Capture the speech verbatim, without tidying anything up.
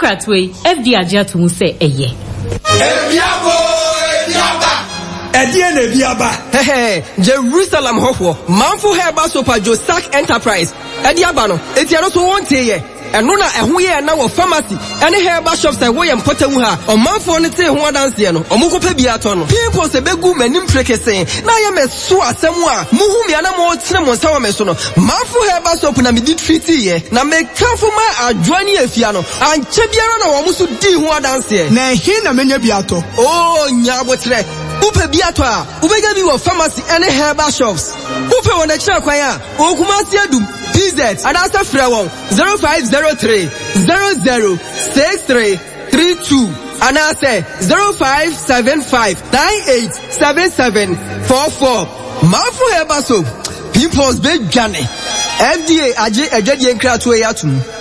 Kratway, F D Ajatum say a ye. Ediene biaba. Hey, Jerusalem Hofo, Manfu Herba Sopa Josak Enterprise. Ediabano, Etiano to one day. And Nuna a huye now of pharmacy. Any herba shops that way and Potawuha, or Manfu on the say one dance, or Moko Pebiaton. People say Begu Menim Treke saying, Nayam Sua Samwa, Muhumi Anamo Timo Sawamesono, Manfu Herba Soap na Midi Treaty, na make Kafuma a Johnny Fiano, and Chebiano or Musu D one dance here. Na hina menye biato. Oh, Nyabotre. Upe biatwa, ubega bi wa pharmacy any herbal shops. Upe wona kira kwan a, okumasi adum, P Z, and answer free one zero five zero three zero zero six three three two, and answer zero five seven five nine eight seven seven four four. Manfu herbal soap, pimples big Johnny. F D A aje ejedi enkra to yatum.